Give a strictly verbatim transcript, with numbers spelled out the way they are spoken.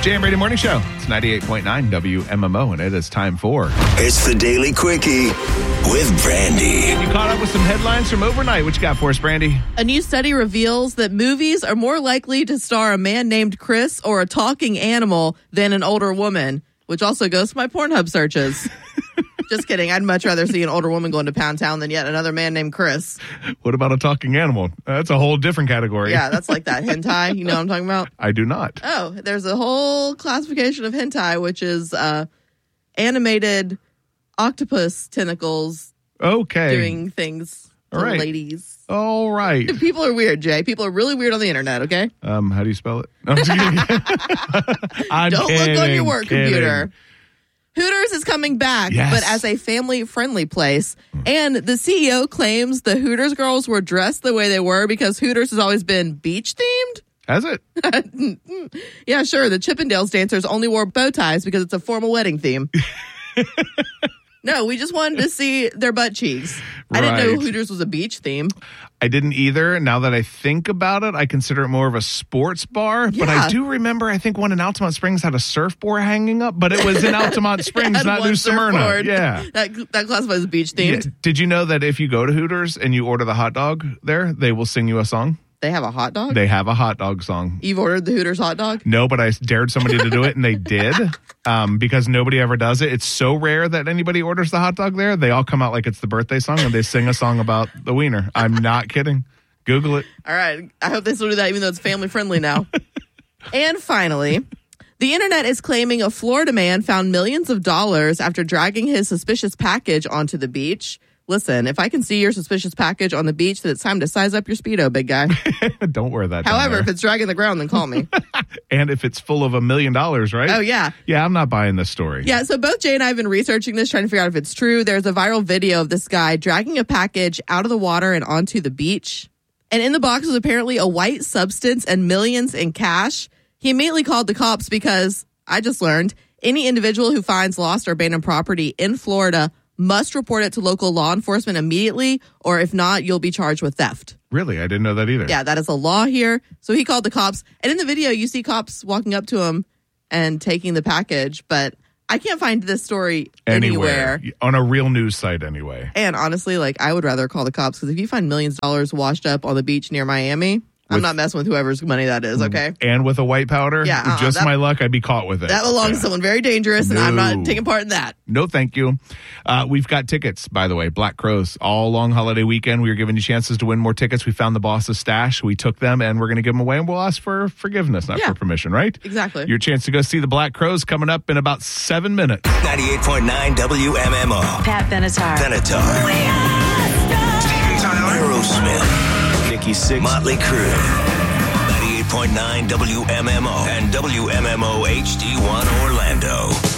Jay and Brady Morning Show. It's ninety-eight point nine W M M O, and it is time for... It's the Daily Quickie with Brandy. You caught up with some headlines from overnight. What you got for us, Brandy? A new study reveals that movies are more likely to star a man named Chris or a talking animal than an older woman, which also goes to my Pornhub searches. Just kidding. I'd much rather see an older woman going to Pound Town than yet another man named Chris. What about a talking animal? That's a whole different category. Yeah, that's like that hentai. You know what I'm talking about? I do not. Oh, there's a whole classification of hentai, which is uh, animated octopus tentacles Okay. doing things to All right. ladies. All right. People are weird, Jay. People are really weird on the internet, okay? Um, how do you spell it? No, I'm just kidding. I'm Don't kidding, look on your work kidding. computer. Hooters is coming back, Yes. but as a family-friendly place. And the C E O claims the Hooters girls were dressed the way they were because Hooters has always been beach-themed. Has it? Yeah, sure. The Chippendales dancers only wore bow ties because it's a formal wedding theme. No, we just wanted to see their butt cheeks. I didn't know Right. Hooters was a beach theme. I didn't either. Now that I think about it, I consider it more of a sports bar. But I Yeah. do remember, I think one in Altamont Springs had a surfboard hanging up, but it was in Altamont Springs, Had not one New Smyrna. surfboard. Yeah. That, that classifies as beach Yeah. themed. Did you know that if you go to Hooters and you order the hot dog there, they will sing you a song? They have a hot dog? They have a hot dog song. You've ordered the Hooters hot dog? No, but I dared somebody to do it, and they did, um, because nobody ever does it. It's so rare that anybody orders the hot dog there. They all come out like it's the birthday song, and they sing a song about the wiener. I'm not kidding. Google it. All right. I hope they still do that, even though it's family friendly now. And finally, the internet is claiming a Florida man found millions of dollars after dragging his suspicious package onto the beach. Listen, if I can see your suspicious package on the beach, then it's time to size up your Speedo, big guy. Don't wear that. However, down if there. it's dragging the ground, then call me. And if it's full of a million dollars, right? Oh, yeah. Yeah, I'm not buying this story. Yeah, so both Jay and I have been researching this, trying to figure out if it's true. There's a viral video of this guy dragging a package out of the water and onto the beach. And in the box was apparently a white substance and millions in cash. He immediately called the cops because, I just learned, any individual who finds lost or abandoned property in Florida must report it to local law enforcement immediately, or if not, you'll be charged with theft. Really? I didn't know that either. Yeah, that is a law here. So he called the cops. And in the video, you see cops walking up to him and taking the package. But I can't find this story anywhere. Anywhere. On a real news site, anyway. And honestly, like, I would rather call the cops because if you find millions of dollars washed up on the beach near Miami, I'm With- not messing with whoever's money that is, okay? And with a white powder? Yeah, uh-uh, Just that- my luck, I'd be caught with it. That belongs Yeah. to someone very dangerous, and I'm No. not taking part in that. No, thank you. Uh, we've got tickets, by the way, Black Crows, all long holiday weekend. We were giving you chances to win more tickets. We found the boss's stash. We took them, and we're going to give them away, and we'll ask for forgiveness, not Yeah. for permission, right? Exactly. Your chance to go see the Black Crows coming up in about seven minutes. ninety-eight point nine W M M O. Pat Benatar. Benatar. Steven Tyler. Aerosmith. Nikki Sixx. Motley Crue. ninety-eight point nine W M M O and W M M O H D one Orlando.